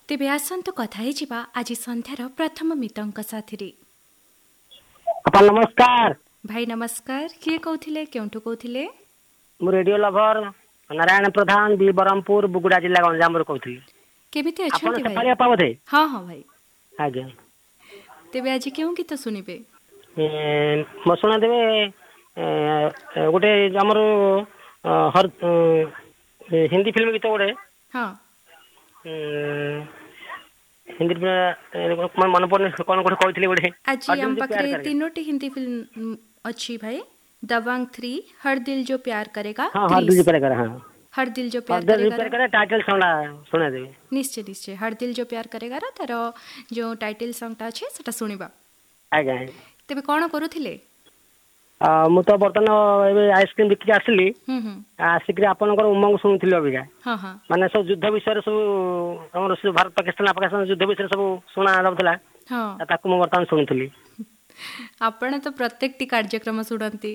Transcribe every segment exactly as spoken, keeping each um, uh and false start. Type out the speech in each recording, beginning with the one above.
तेबे आसंतु कथा हेजिबा आज संध्यार प्रथम मित्रଙ୍କ साथिरे। अपा नमस्कार भाई नमस्कार। किए कहथिले केउठु कहथिले? मु रेडियो लभर नारायण प्रधान बी बरमपुर बुगुडा जिल्ला गंजाम रो कहथिली। केमिते अछंती भाई? आपण आपा बोधे? हां हां भाई। आगे तेबे आज केउ गीत सुनिबे? ए म सुना देबे गोटे हमर हर हिंदी फिल्म गीत गोटे। हां हिंदी मन पड़ने कौन गोटे कहथिले गोटे। आज हम पाखरे तीनोटी हिंदी फिल्म अच्छी भाई। दबंग थ्री, हर दिल जो प्यार करेगा, हां हर दिल जो प्यार करेगा, हां हर दिल जो प्यार हर दिल जो करेगा प्यार करेगा टाइटल सुना सुना देबे। निश्चय निश्चय हर दिल जो प्यार करेगा रा तार जो टाइटल सॉन्ग ता अछि सेटा सुनिबा। आगे तेबे कोन करूथिले? आ मु तो बर्तन एबे आइसक्रीम बिक्री आसली। हम हम आसिक आपनकर उमंग सुनुथिले अबिगा। हां हां माने सब युद्ध विषय सब हमर भारत पाकिस्तान पाकिस्तान युद्ध विषय सब सुना जाउतला। हां ताकू मु बर्तन सुनुथिली। आपण तो प्रत्येक टी कार्यक्रम सुडंती।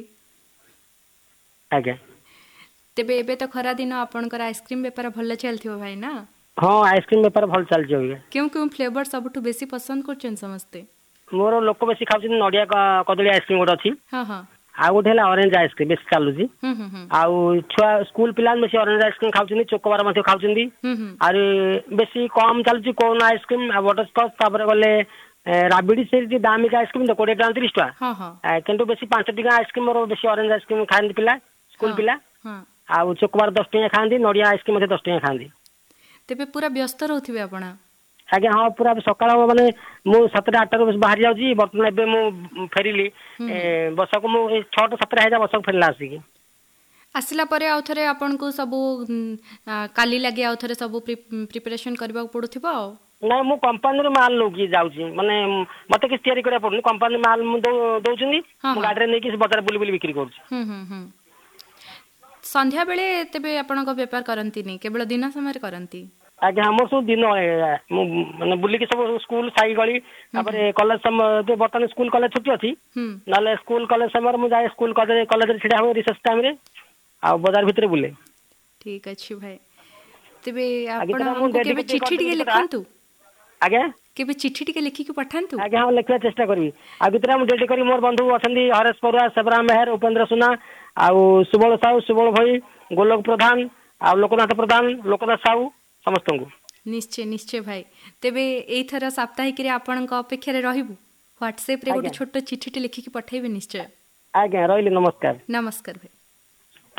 आगे तेबे एबे तो खरा दिन आपनकर आइसक्रीम व्यापार भल्ला चलथियो भाई ना? हां आइसक्रीम व्यापार भल चल जइगा। क्यों क्यों फ्लेवर सबठु बेसी पसंद करछन समस्ते? मोर लोक बेसी खाउछन नडिया कदली आइसक्रीम गोटे अछि। हां हां आ गोटे हला ऑरेंज आइसक्रीम बेसी चालुजी। हम हम हम आ छुआ स्कूल पिलान बेसी ऑरेंज आइसक्रीम खाउछन, चोकोबार मध्ये खाउछन। हम हम आरे बेसी कम चलछि कोन आइसक्रीम आ बटरस्कॉच तापर गले राबिडी से जे दामी आइसक्रीम तो बीस टका तीस टका। हां हां किंतु बेसी पाँच टका आइसक्रीम मोर बेसी ऑरेंज आइसक्रीम खान पिला स्कूल पिला। हां आ चोकोबार दस टका खांदी, नडिया आइसक्रीम मध्ये दस टका खांदी। तेबे पूरा व्यस्त रहथिबे आपण? आगे हाँ पूरा सकाळ माने मु सातटा आठटा रो बाहर जाउची। बर्तमान एबे मु फेरिली बसा को मु छह टा सातटा हेजा बसा फेरला आसी आसिला परे आउ थरे आपन को सब काली लागि आउ थरे सब प्रिपरेशन करबा पड़ुथिबो। ना मु कंपनी रो माल लोगी जाउची, माने मते किछ तयारी करिया पड़ुनी। कंपनी माल मु दउचुनी, मु गाडी रे नै कि बाजार बुली बुली बिक्री करछु। हम हम हम संध्या बेले तेबे आपन को व्यापार करंती नै, केवल दिन समय करंती? आगे हमर सब दिन माने बुली के सब स्कूल साई गली तापर कॉलेज समय बर्तन स्कूल कॉलेज छुट्टी अछि। नाले स्कूल कॉलेज समय मु जाय स्कूल कॉलेज कॉलेज रे छिडा हो रिसर्च टाइम रे आ बाजार भितरे बुले। ठीक अछि भाई। तेबे आपन हमको केबे चिट्ठी टिके लिखंतु? आगे केबे चिट्ठी टिके लिखि के पठांतु? आगे हम लिखला चेष्टा करबी। आ भितरे मु डेडी करी मोर बंधु अछंदी हरेश परुआ, सेबराम मेहर, उपेंद्र सुना आ सुबल साहू, सुबल भाई, गोलोक प्रधान आ लोकनाथ प्रधान, लोकनाथ साहू समस्त को। निश्चय निश्चय भाई। तेबे एई थरा साप्ताहिक रे आपन को अपेक्षा रे रहिबु। व्हाट्सएप रे गोटे छोटो चिट्ठी टे लिखि के पठाइबे निश्चय। आज्ञा रहिली नमस्कार। नमस्कार भाई।